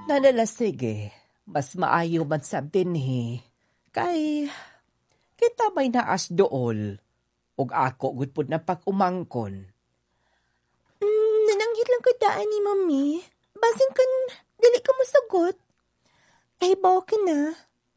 Nanala sige, mas maayo man sa dinhi. Kay, kita may naas dool. Ug ako gud pud na pag-umangkon. Nananghit lang ko daan ni Mami. Basin kan dili ka mosagot. Ay, bawa ka na.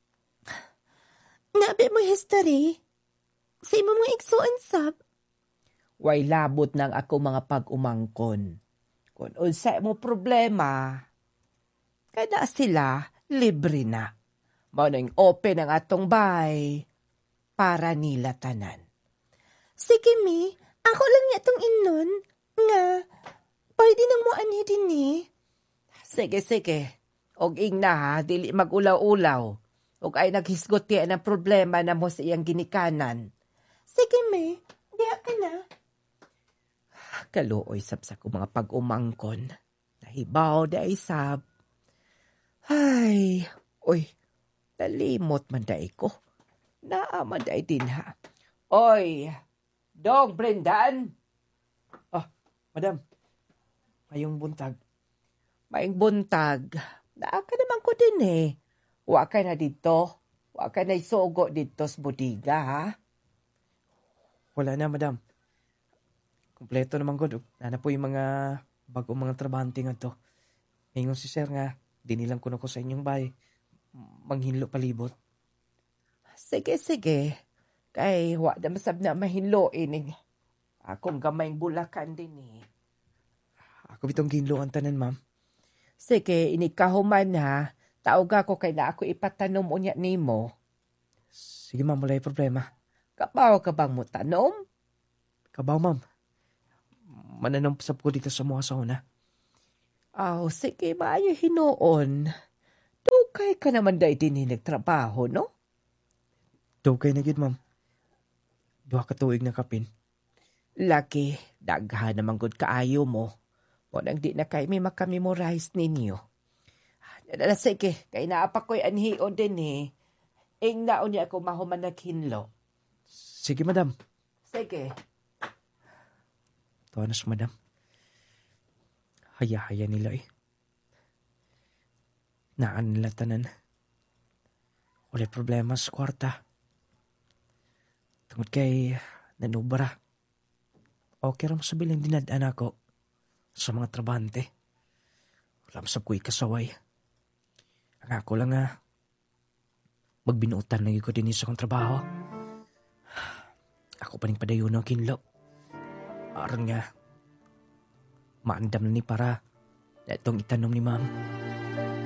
Nabi mo history. Sa imo mga igsuan sab. Way labot ng ako mga pag-umangkon. Kung unsa mo problema, kada sila libre na. Mao nang open ang atong bahay para nila tanan. Sige, Mi. Ako lang niya tong inon. Nga, pwede nang mo ani din eh. Sige. Og ingna ha, dili mag-ulaw-ulaw. Og ay naghisgot kaya ng problema na mo sa iyang ginikanan. Sige, Mi. Diha ka na. Kaluoy sab sa ko mga pag-umangkon. Nahibaw da sab. Ay, oy, nalimot man da ko. Naaman da din ha. Oy, Dong Brendan. Oh, madam. Mayong buntag. Maing buntag. Naa ka naman ko din eh. Wa ka na dito. Wa ka na isugo dito sa bodega ha. Wala na, madam. Kompleto naman ko. Nana po yung mga bagong mga trabahante nga to. Ngayon si sir nga, dinilang ko na ko sa inyong bay. Manghinlo palibot. Sige. Kay wa na masab na mahinloin eh. Akong gamayng bulakan din eh. Ako bitong ginlo ang tanan, ma'am. Sige, inikahuman ha. Taog ako kay na ako ipatanom unya nimo. Sige, ma'am, wala yung problema. Kabaw ka bang mo tanom? Kabaw, ma'am. Mananampasap ko dito sa mga sauna. Sige, maayo hinoon. Dugay ka naman dahi din nagtrabaho, no? Dugay na yun, ma'am. Duha ka tuig na kapin. Laki, daghan naman gud kaayo mo. O nang di na kay may makamemorize ninyo. Sige, kay naapa ko'y anhion din eh. Ing naon niya ako mahuman naghinlo. Sige, madam. Sige. Tuwanas, madam. Haya-haya nila eh. Naan nila tanan. Wala problema sa kwarta. Tungod kay nanubara. Okay ram sa bilang dinadaan ako sa mga trabante. Wala sa kuy kasaway. Ang ako lang magbinuutan lagi ko din sa kong trabaho. Ako pa rin padayon ng kinlo. Aron nga, maandam na ni para na itong itanom ni ma'am.